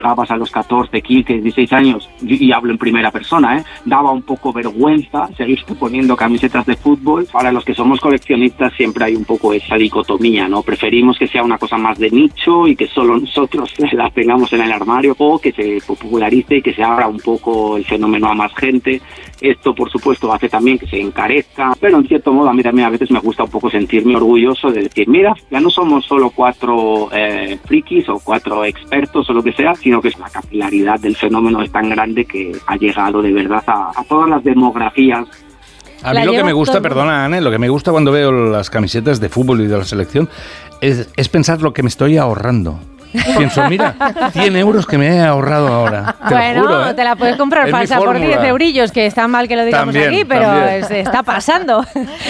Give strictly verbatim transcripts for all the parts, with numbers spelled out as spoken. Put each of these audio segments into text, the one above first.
Jugabas a los catorce, quince, dieciséis años, y, y hablo en primera persona, ¿eh? Daba un poco vergüenza seguirte poniendo camisetas de fútbol. Para los que somos coleccionistas siempre hay un poco esa dicotomía, ¿no? Preferimos que sea una cosa más de nicho y que solo nosotros las tengamos en el armario, o que se popularice y que se abra un poco el fenómeno a más gente. Esto, por supuesto, hace también que se encarezca, pero en cierto modo a mí también a veces me gusta un poco sentirme orgulloso de decir, mira, ya no somos solo cuatro eh, frikis o cuatro expertos o lo que sea, sino que la capilaridad del fenómeno es tan grande que ha llegado de verdad a, a todas las demografías. A mí lo que me gusta, todo... perdona, Anne, lo que me gusta cuando veo las camisetas de fútbol y de la selección es, es pensar lo que me estoy ahorrando. Pienso, mira, cien euros que me he ahorrado ahora. Te bueno, lo juro, ¿eh? Te la puedes comprar es falsa por diez eurillos, que está mal que lo digamos también, aquí, pero es, está pasando.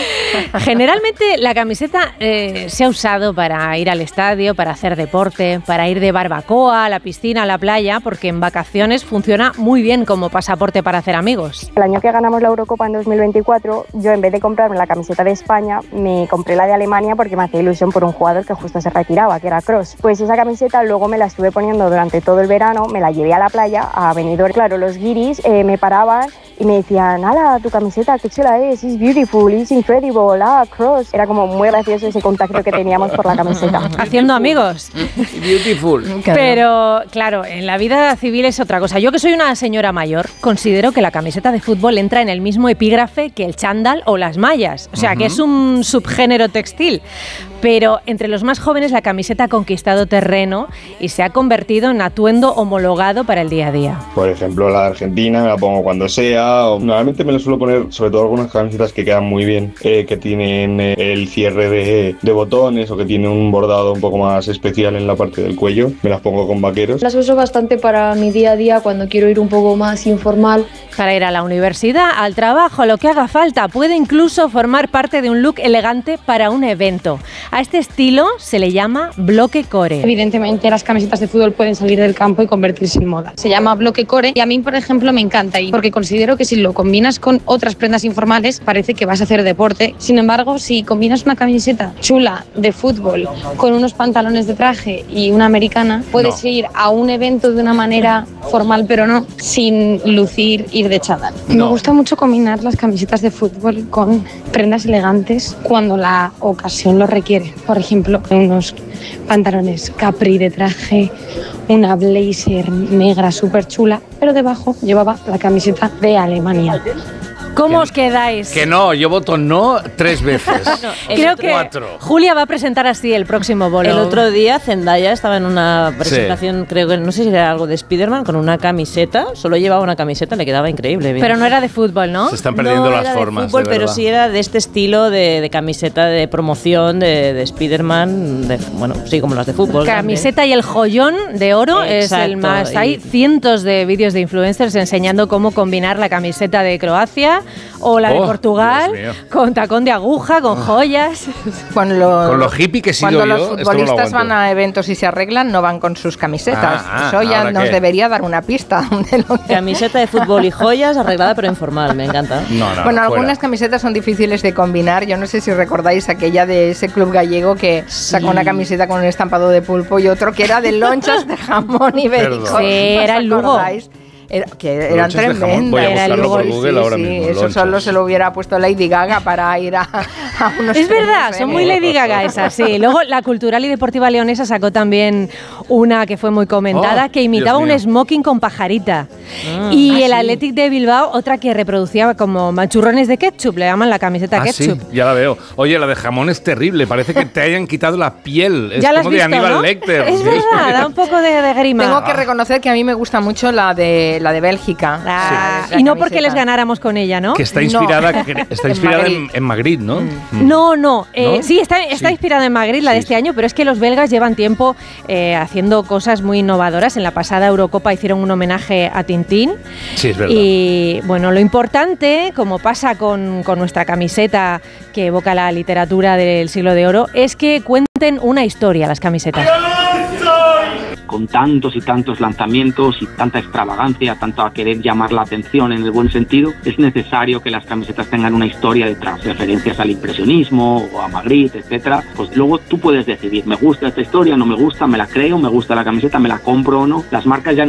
Generalmente la camiseta eh, se ha usado para ir al estadio, para hacer deporte, para ir de barbacoa a la piscina, a la playa, porque en vacaciones funciona muy bien como pasaporte para hacer amigos. El año que ganamos la Eurocopa en dos mil veinticuatro, yo en vez de comprarme la camiseta de España, me compré la de Alemania porque me hacía ilusión por un jugador que justo se retiraba, que era Kroos. Pues esa camiseta luego me la estuve poniendo durante todo el verano, me la llevé a la playa, a Benidorm. Claro, los guiris eh, me paraban y me decían, ¡hala, tu camiseta, qué chula es! ¡It's beautiful, it's incredible! ¡Ah, Kroos! Era como muy gracioso ese contacto que teníamos por la camiseta. Haciendo amigos. Beautiful. Pero, claro, en la vida civil es otra cosa. Yo, que soy una señora mayor, considero que la camiseta de fútbol entra en el mismo epígrafe que el chándal o las mallas. O sea, uh-huh. que es un subgénero textil. Pero entre los más jóvenes la camiseta ha conquistado terreno y se ha convertido en atuendo homologado para el día a día. Por ejemplo, la de Argentina me la pongo cuando sea. O normalmente me la suelo poner, sobre todo algunas camisetas que quedan muy bien, eh, que tienen eh, el cierre de, de botones o que tienen un bordado un poco más especial en la parte del cuello. Me las pongo con vaqueros. Las uso bastante para mi día a día cuando quiero ir un poco más informal. Para ir a la universidad, al trabajo, lo que haga falta. Puede incluso formar parte de un look elegante para un evento. A este estilo se le llama bloque core. Evidentemente las camisetas de fútbol pueden salir del campo y convertirse en moda. Se llama bloque core y a mí, por ejemplo, me encanta y porque considero que si lo combinas con otras prendas informales parece que vas a hacer deporte. Sin embargo, si combinas una camiseta chula de fútbol con unos pantalones de traje y una americana, puedes no. ir a un evento de una manera formal, pero no sin lucir, ir de chándal. No. Me gusta mucho combinar las camisetas de fútbol con prendas elegantes cuando la ocasión lo requiere. Por ejemplo, unos pantalones capri de traje, una blazer negra súper chula, pero debajo llevaba la camiseta de Alemania. ¿Cómo os quedáis? Que no, yo voto no tres veces. no, Creo que cuatro. Julia va a presentar así el próximo bolo. El otro día Zendaya estaba en una presentación, sí. creo que no sé si era algo de Spiderman, con una camiseta, solo llevaba una camiseta, le quedaba increíble. Bien. Pero no era de fútbol, ¿no? Se están perdiendo no las era formas. De fútbol, de pero sí era de este estilo de, de camiseta de promoción de, de Spiderman, de, bueno, sí, como las de fútbol. Camiseta también. Y el joyón de oro. Exacto, es el más. Hay cientos de vídeos de influencers enseñando cómo combinar la camiseta de Croacia o la de Oh, Portugal, con tacón de aguja, con joyas. Con lo, con lo hippie que he sido cuando yo, los futbolistas van a eventos y se arreglan, no van con sus camisetas. Ah, Eso ya nos qué? debería dar una pista. De lo que... Camiseta de fútbol y joyas arreglada pero informal, me encanta. No, no, bueno, fuera. Algunas camisetas son difíciles de combinar. Yo no sé si recordáis aquella de ese club gallego que sí. sacó una camiseta con un estampado de pulpo y otro que era de lonchas de jamón ibérico. Sí, era el Lugo. Era, que eran tremendas. Era el Lugo, Google sí, ahora sí, mismo, eso solo se lo hubiera puesto Lady Gaga para ir a, a unos... Es verdad, son muy Lady Gaga esas, sí. Luego la Cultural y Deportiva Leonesa sacó también una que fue muy comentada, oh, que imitaba un smoking con pajarita. Ah, y ah, el sí. Athletic de Bilbao, otra que reproducía como machurrones de ketchup, le llaman la camiseta ah, ketchup. Sí, ya la veo. Oye, la de jamón es terrible, parece que te hayan quitado la piel. Es ya como visto, de Aníbal ¿no? Lecter. Es verdad, da un poco de, de grima. Tengo que reconocer que a mí me gusta mucho la de, la de Bélgica. Ah, sí. Y no porque les ganáramos con ella, ¿no? Que está inspirada, no. que está inspirada en, en Magritte, ¿no? Mm. No, no, eh, ¿No? Sí, está, está sí. inspirada en Magritte, la sí, de este sí. año, pero es que los belgas llevan tiempo eh, haciendo cosas muy innovadoras. En la pasada Eurocopa hicieron un homenaje a Tintín. Sí, es verdad. Y bueno, lo importante, como pasa con, con nuestra camiseta que evoca la literatura del siglo de oro, es que cuenten una historia las camisetas. Con tantos y tantos lanzamientos y tanta extravagancia, tanto a querer llamar la atención en el buen sentido, es necesario que las camisetas tengan una historia detrás, referencias al impresionismo o a Magritte, etcétera. Pues luego tú puedes decidir, me gusta esta historia, no me gusta, me la creo, me gusta la camiseta, me la compro o no. Las marcas ya